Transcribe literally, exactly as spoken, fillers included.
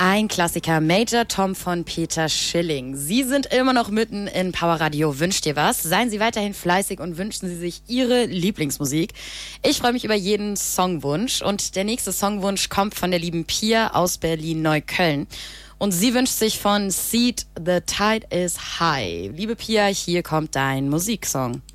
Ein Klassiker, Major Tom von Peter Schilling. Sie sind immer noch mitten in Power Radio Wünscht dir was? Seien Sie weiterhin fleißig und wünschen Sie sich Ihre Lieblingsmusik. Ich freue mich über jeden Songwunsch und der nächste Songwunsch kommt von der lieben Pia aus Berlin-Neukölln. Und sie wünscht sich von Seed, The Tide is High. Liebe Pia, hier kommt dein Musiksong.